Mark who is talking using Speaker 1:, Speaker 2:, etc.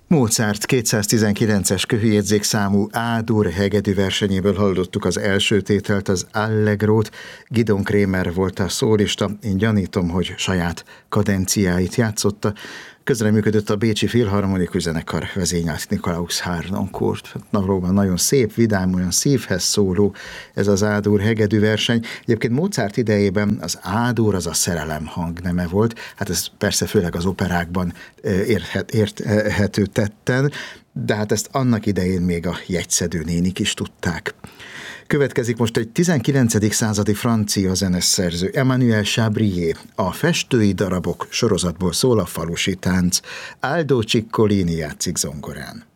Speaker 1: Mozart 219-es köhőjegyzékszámú A-dur hegedű versenyéből hallottuk az első tételt, az Allegrót. Gidon Kremer volt a szólista, én gyanítom, hogy saját kadenciáit játszotta. Közreműködött a Bécsi Filharmonikus Zenekar, vezényelt Nikolaus Harnoncourt. Valóban nagyon szép, vidám, olyan szívhez szóló ez az A-dur hegedű verseny. Egyébként Mozart idejében az A-dur az a szerelem hangneme volt, hát ez persze főleg az operákban érthető tetten, de hát ezt annak idején még a jegyszedő nénik is tudták. Következik most egy 19. századi francia zeneszerző, Emmanuel Chabrier. A Festői darabok sorozatból szól a Falusi tánc. Aldo Ciccolini játszik zongorán.